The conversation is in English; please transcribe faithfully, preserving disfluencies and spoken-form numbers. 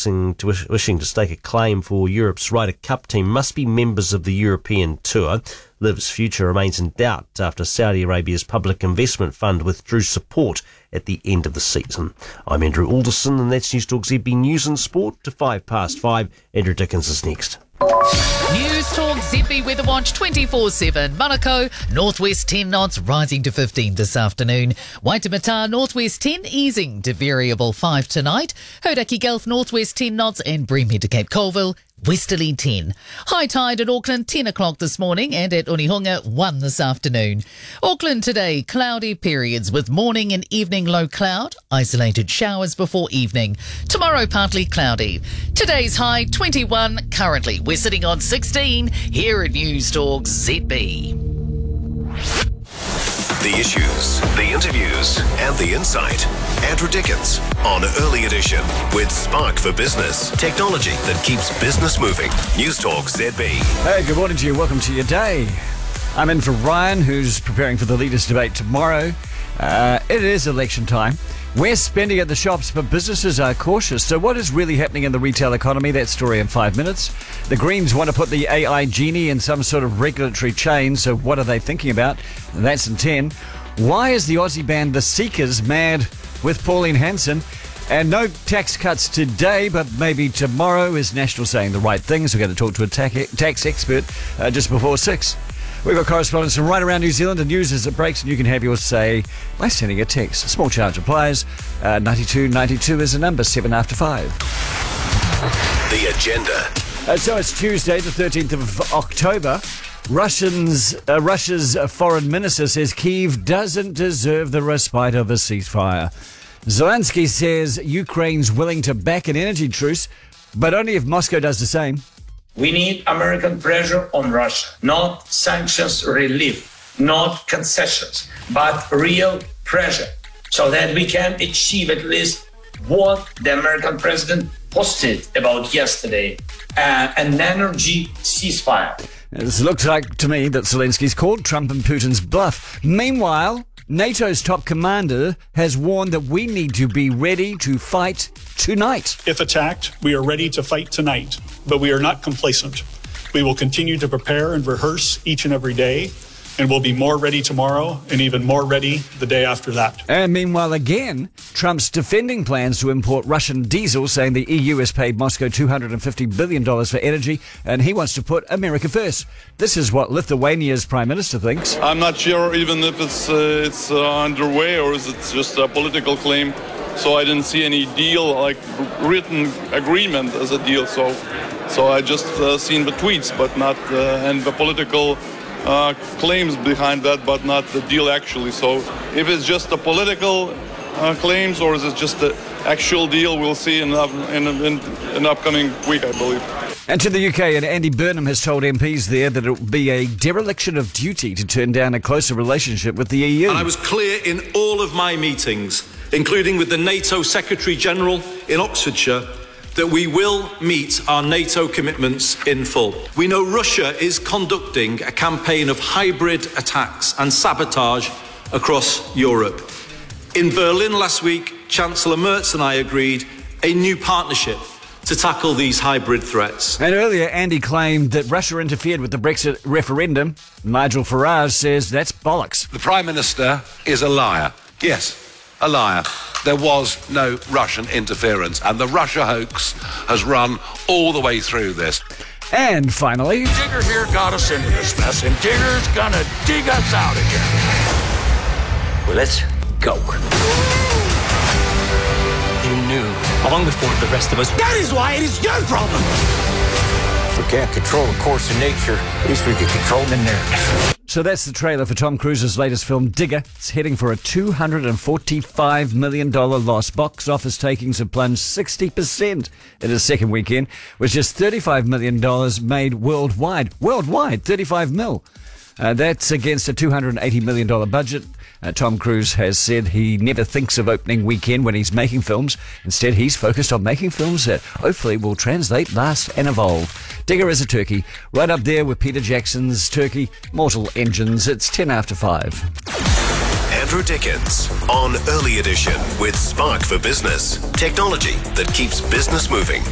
wishing to, wish, wishing to stake a claim for Europe's Ryder Cup team must be members of the European Tour. Liv's future remains in doubt after Saudi Arabia's Public Investment Fund withdrew support at the end of the season. I'm Andrew Alderson, and that's News Talk Z B News and Sport to five past five. Andrew Dickens is next. News Talk Z B Weather Watch twenty-four seven. Manukau, northwest ten knots, rising to fifteen this afternoon. Waitemata, northwest ten, easing to variable five tonight. Hodaki Gulf, northwest ten knots, and Breamhead to Cape Colville, westerly ten. High tide at Auckland, ten o'clock this morning, and at Onehunga, one this afternoon. Auckland today, cloudy periods with morning and evening low cloud, isolated showers before evening. Tomorrow, partly cloudy. Today's high, twenty-one, currently we're sitting on sixteen here at News Talk Z B. The issues, the interviews, and the insight. Andrew Dickens on Early Edition with Spark for Business. Technology that keeps business moving. News Talk Z B. Hey, good morning to you. Welcome to your day. I'm in for Ryan, who's preparing for the leaders' debate tomorrow. Uh, it is election time. We're spending at the shops, but businesses are cautious. So what is really happening in the retail economy? That story in five minutes. The Greens want to put the A I genie in some sort of regulatory chain. So what are they thinking about? That's in ten. Why is the Aussie band The Seekers mad with Pauline Hanson? And no tax cuts today, but maybe tomorrow. Is National saying the right things? We're going to talk to a tax expert uh, just before six. We've got correspondence from right around New Zealand and news as it breaks, and you can have your say by sending a text. A small charge applies. Uh, ninety-two ninety-two is the number, seven after five. The agenda. Uh, so it's Tuesday, the thirteenth of October. Russians, uh, Russia's foreign minister says Kyiv doesn't deserve the respite of a ceasefire. Zelensky says Ukraine's willing to back an energy truce, but only if Moscow does the same. We need American pressure on Russia, not sanctions relief, not concessions, but real pressure, so that we can achieve at least what the American president posted about yesterday, uh, an energy ceasefire. It looks like to me that Zelensky's called Trump and Putin's bluff. Meanwhile, NATO's top commander has warned that we need to be ready to fight tonight. If attacked, we are ready to fight tonight, but we are not complacent. We will continue to prepare and rehearse each and every day, and we'll be more ready tomorrow and even more ready the day after that. And meanwhile, again, Trump's defending plans to import Russian diesel, saying the E U has paid Moscow two hundred fifty billion dollars for energy, and he wants to put America first. This is what Lithuania's prime minister thinks. I'm not sure even if it's uh, it's uh, underway or is it just a political claim. So I didn't see any deal, like written agreement as a deal. So, so I just uh, seen the tweets, but not uh, and the political uh, claims behind that, but not the deal actually. So if it's just the political uh, claims or is it just the actual deal, we'll see in in in an upcoming week, I believe. And to the U K, and Andy Burnham has told M Ps there that it will be a dereliction of duty to turn down a closer relationship with the E U. And I was clear in all of my meetings, including with the NATO Secretary-General in Oxfordshire, that we will meet our NATO commitments in full. We know Russia is conducting a campaign of hybrid attacks and sabotage across Europe. In Berlin last week, Chancellor Merz and I agreed a new partnership to tackle these hybrid threats. And earlier, Andy claimed that Russia interfered with the Brexit referendum. Nigel Farage says that's bollocks. The Prime Minister is a liar. Yes, a liar. There was no Russian interference, and the Russia hoax has run all the way through this. And finally, Digger here got us into this mess, and Digger's gonna dig us out again. Well, let's go. You knew, long before the rest of us. That is why it is your problem. If we can't control the course of nature, at least we can control the nerves. So that's the trailer for Tom Cruise's latest film, Digger. It's heading for a two hundred forty-five million dollars loss. Box office takings have plunged sixty percent in its second weekend, with just thirty-five million dollars made worldwide. Worldwide, thirty-five mil. Uh, that's against a two hundred eighty million dollars budget. Uh, Tom Cruise has said he never thinks of opening weekend when he's making films. Instead, he's focused on making films that hopefully will translate, last and evolve. Digger is a turkey, right up there with Peter Jackson's Turkey, Mortal Engines. It's ten after five. Andrew Dickens on Early Edition with Spark for Business. Technology that keeps business moving.